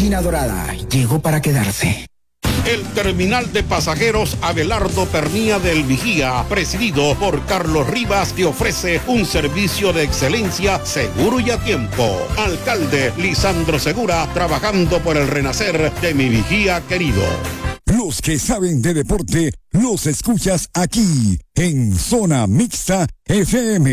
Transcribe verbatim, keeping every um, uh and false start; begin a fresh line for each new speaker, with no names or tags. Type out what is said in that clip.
gallina dorada llegó para quedarse.
El terminal de pasajeros Abelardo Pernía del Vigía, presidido por Carlos Rivas, te ofrece un servicio de excelencia seguro y a tiempo. Alcalde Lisandro Segura, trabajando por el renacer de mi Vigía querido.
Los que saben de deporte, los escuchas aquí, en Zona Mixta F M.